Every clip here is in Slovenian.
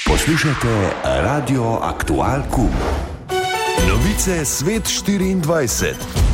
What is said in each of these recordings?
Poslušajte Radio Aktual Kum. Novice Svet 24.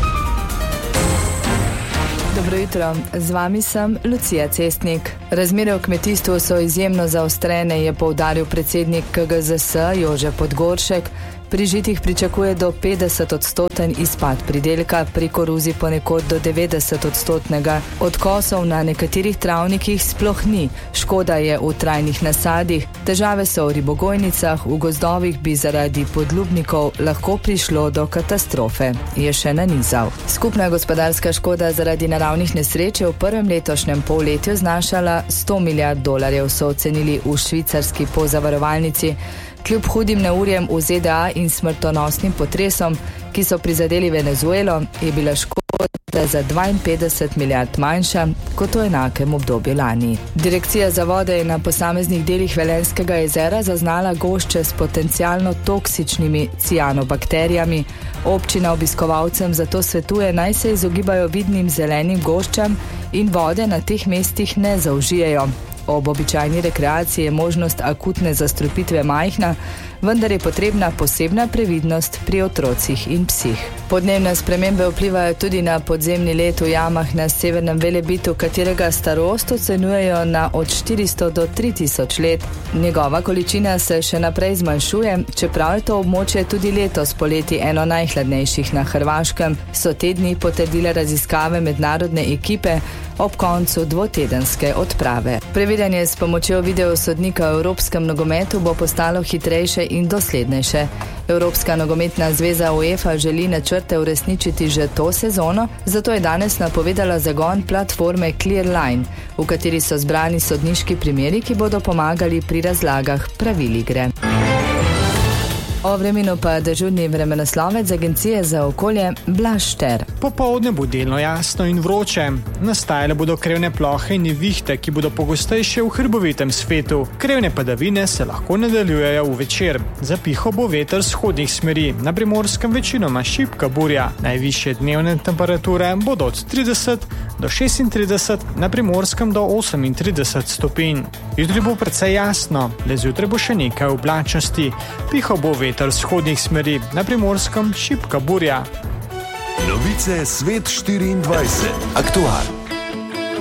Dobro jutro, z vami sem Lucija Cestnik. Razmere v kmetijstvu so izjemno zaostrene, je poudaril predsednik KGZS Jože Podgoršek. Pri žitih pričakuje do 50% izpad pridelka, pri koruzi ponekod do 90%. Odkosov na nekaterih travnikih sploh ni, škoda je v trajnih nasadih, težave so v ribogojnicah, v gozdovih bi zaradi podlubnikov lahko prišlo do katastrofe, je še nanizal. Skupna gospodarska škoda zaradi naravnih nesreč je v prvem letošnjem polletju znašala $100 milijard, so ocenili v švicarski pozavarovalnici. Kljub hudim neurjem v ZDA in smrtonosnim potresom, ki so prizadeli Venezuelo, je bila škoda za 52 milijard manjša kot v enakem obdobju lani. Direkcija za vode je na posameznih delih Velenjskega jezera zaznala gošče s potencialno toksičnimi cianobakterijami. Občina obiskovalcem zato svetuje, naj se izogibajo vidnim zelenim goščam in vode na teh mestih ne zaužijejo. Ob običajni rekreaciji je možnost akutne zastrupitve majhna, vendar je potrebna posebna previdnost pri otrocih in psih. Podnebne spremembe vplivajo tudi na podzemni led v jamah na severnem Velebitu, katerega starost ocenjujejo na od 400 do 3000 let. Njegova količina se še naprej zmanjšuje, čeprav je to območje tudi letos poleti eno najhladnejših na Hrvaškem, so te dni potrdile raziskave mednarodne ekipe ob koncu dvotedenske odprave. Preverjanje s pomočjo videosodnika v evropskem nogometu bo postalo hitrejše in doslednejše. Evropska nogometna zveza UEFA želi načrte uresničiti že to sezono, zato je danes napovedala zagon platforme Clearline, v kateri so zbrani sodniški primeri, ki bodo pomagali pri razlagah pravil igre. O vremenu pa dežurni vremenoslovec Agencije za okolje Blaž Šter. Popoldne bo delno jasno in vroče. Nastajale bodo krevne plohe in nevihte, ki bodo pogostejše v hrbovitem svetu. Krevne padavine se lahko nadaljujejo v večer. Zapihal bo veter z vzhodnih smeri, na Primorskem večinoma šibka burja. Najvišje dnevne temperature bodo od 30 do 36, na Primorskem do 38 stopinj. Jutri bo precej jasno, le zjutraj bo še nekaj oblačnosti. Pihal bo veter z vzhodnih smeri, na Primorskem šibka burja. Novice Svet 24. Aktual.